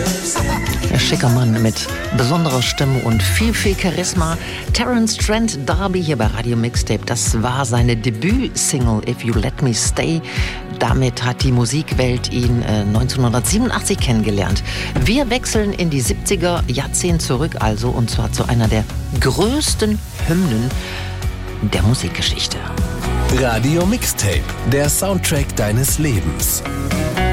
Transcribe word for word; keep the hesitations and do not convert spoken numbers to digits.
Ein schicker Mann mit besonderer Stimme und viel, viel Charisma. Terence Trent D'Arby hier bei Radio Mixtape. Das war seine Debüt-Single If You Let Me Stay. Damit hat die Musikwelt ihn äh, neunzehnhundertsiebenundachtzig kennengelernt. Wir wechseln in die siebziger Jahrzehnt zurück also, und zwar zu einer der größten Hymnen der Musikgeschichte. Radio Mixtape, der Soundtrack deines Lebens.